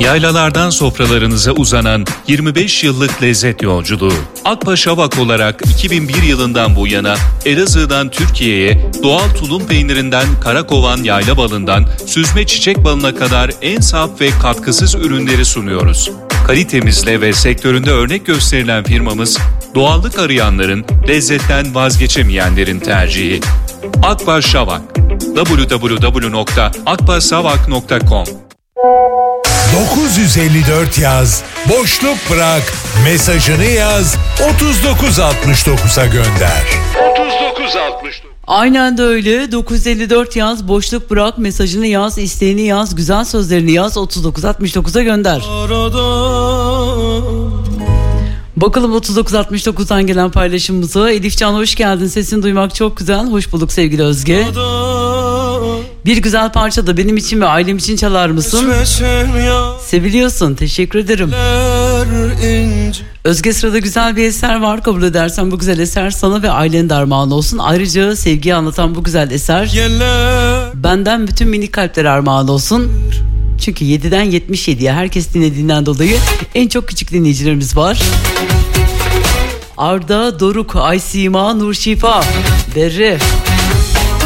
Yaylalardan sofralarınıza uzanan 25 yıllık lezzet yolculuğu. Akbaş Avak olarak 2001 yılından bu yana Elazığ'dan Türkiye'ye doğal tulum peynirinden karakovan yayla balından süzme çiçek balına kadar en saf ve katkısız ürünleri sunuyoruz. Kalitemizle ve sektöründe örnek gösterilen firmamız, doğallık arayanların, lezzetten vazgeçemeyenlerin tercihi. Akbaş Avak. www.akbaşavak.com 954 yaz, boşluk bırak, mesajını yaz, 3969'a gönder. 3969. Aynen de öyle. 954 yaz, boşluk bırak, mesajını yaz, isteğini yaz, güzel sözlerini yaz, 3969'a gönder. Bakalım 3969'dan gelen paylaşımımıza. Elifcan hoş geldin, sesini duymak çok güzel. Hoş bulduk sevgili Özge. Bir güzel parça da benim için ve ailem için çalar mısın? Seviliyorsun, teşekkür ederim. Özge, sırada güzel bir eser var. Kabul edersen bu güzel eser sana ve ailenin de armağan olsun. Ayrıca sevgiyi anlatan bu güzel eser benden bütün minik kalplere armağan olsun. Çünkü 7'den 77'ye herkes dinlediğinden dolayı en çok küçük dinleyicilerimiz var. Arda, Doruk, Aysima, Nur Şifa, Berre,